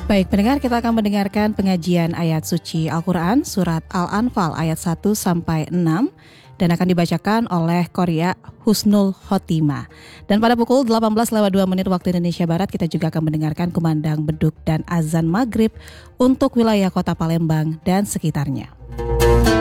Baik, pendengar, kita akan mendengarkan pengajian ayat suci Al-Quran surat Al-Anfal ayat 1 sampai 6 dan akan dibacakan oleh Qoria Husnul Khotimah. Dan pada pukul 18:02 waktu Indonesia Barat kita juga akan mendengarkan kumandang beduk dan azan maghrib untuk wilayah kota Palembang dan sekitarnya.